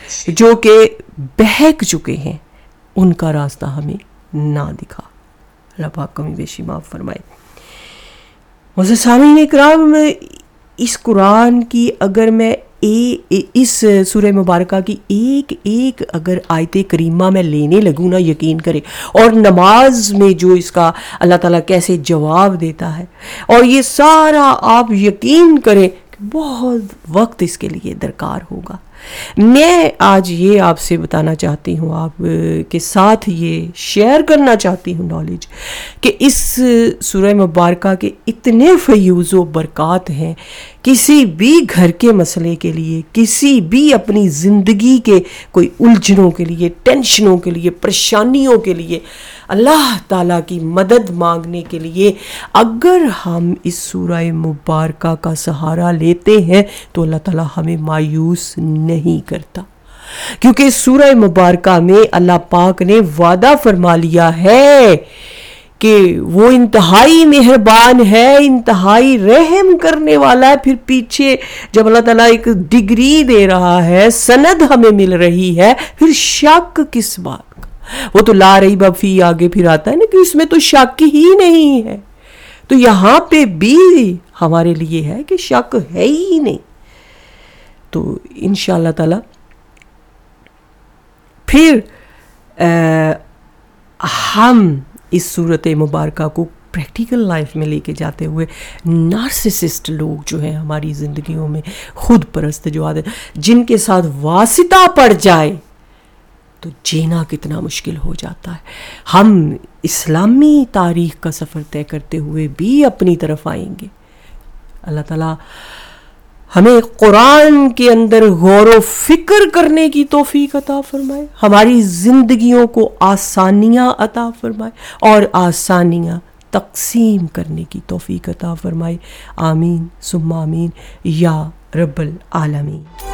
جو کہ بہک چکے ہیں ان کا راستہ ہمیں نہ دکھا. اللہ پاک کمی بیشی معاف فرمائے. معزز سامعین اکرام، اس قرآن کی اگر میں اس سورہ مبارکہ کی ایک اگر آیت کریمہ میں لینے لگوں نا، یقین کرے، اور نماز میں جو اس کا اللہ تعالیٰ کیسے جواب دیتا ہے، اور یہ سارا آپ یقین کریں کہ بہت وقت اس کے لیے درکار ہوگا. میں آج یہ آپ سے بتانا چاہتی ہوں، آپ کے ساتھ یہ شیئر کرنا چاہتی ہوں نالج، کہ اس سورہ مبارکہ کے اتنے فیوز و برکات ہیں. کسی بھی گھر کے مسئلے کے لیے، کسی بھی اپنی زندگی کے کوئی الجھنوں کے لیے، ٹینشنوں کے لیے، پریشانیوں کے لیے، اللہ تعالیٰ کی مدد مانگنے کے لیے اگر ہم اس سورہ مبارکہ کا سہارا لیتے ہیں تو اللہ تعالیٰ ہمیں مایوس نہیں کرتا. کیونکہ اس سورہ مبارکہ میں اللہ پاک نے وعدہ فرما لیا ہے کہ وہ انتہائی مہربان ہے، انتہائی رحم کرنے والا ہے. پھر پیچھے جب اللہ تعالیٰ ایک ڈگری دے رہا ہے، سند ہمیں مل رہی ہے، پھر شک کس بات کا؟ وہ تو لا ریب فی آگے پھر آتا ہے نا کہ اس میں تو شک ہی نہیں ہے. تو یہاں پہ بھی ہمارے لیے ہے کہ شک ہے ہی نہیں. تو انشاءاللہ تعالی پھر ہم اس صورت مبارکہ کو پریکٹیکل لائف میں لے کے جاتے ہوئے نارسسسٹ لوگ جو ہیں ہماری زندگیوں میں، خود پرست جو آتے ہیں، جن کے ساتھ واسطہ پڑ جائے تو جینا کتنا مشکل ہو جاتا ہے. ہم اسلامی تاریخ کا سفر طے کرتے ہوئے بھی اپنی طرف آئیں گے. اللہ تعالیٰ ہمیں قرآن کے اندر غور و فکر کرنے کی توفیق عطا فرمائے، ہماری زندگیوں کو آسانیاں عطا فرمائے اور آسانیاں تقسیم کرنے کی توفیق عطا فرمائے. آمین ثم آمین یا رب العالمین.